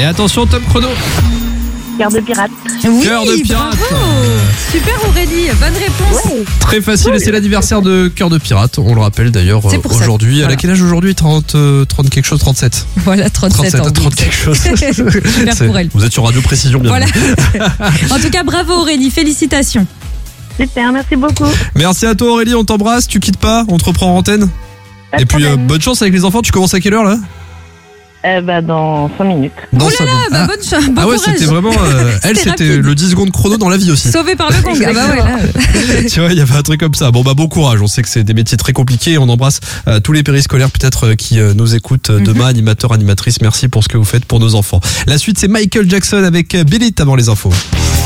attention, top chrono. Cœur de pirate. Oui, Cœur de pirate. bravo. Super Aurélie, bonne réponse. Ouais. Très facile, et c'est l'anniversaire de Cœur de Pirate. On le rappelle d'ailleurs C'est pour ça. aujourd'hui. Elle Voilà. a quel âge aujourd'hui? 30 quelque chose, 37. Voilà, 37 ans. 30 quelque chose. Super C'est- pour elle. Vous êtes sur Radio Précision, bien Voilà. En tout cas, bravo Aurélie, félicitations. Super, merci beaucoup. Merci à toi Aurélie, on t'embrasse, tu quittes pas, on te reprend en antenne. Pas de Et puis problème. bonne chance avec les enfants, tu commences à quelle heure là? Dans 5 minutes. Dans Oh là ça, là, bon. bah, Ah. bonne chance, bon Ah ouais, courage. c'était vraiment. Elle, C'était c'était rapide. le 10 secondes chrono dans la vie aussi. Sauvé par le gong. Ah bah ouais, là. Tu vois, il y avait un truc comme ça. Bon, bah, bon courage. On sait que c'est des métiers très compliqués. On embrasse tous les périscolaires, peut-être, qui nous écoutent demain, animateurs, animatrices. Merci pour ce que vous faites pour nos enfants. La suite, c'est Michael Jackson avec Billie avant les infos.